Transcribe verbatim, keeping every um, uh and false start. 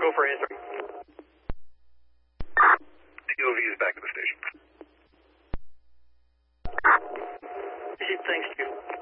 go for answer. T O V is back to the station. Thanks, you.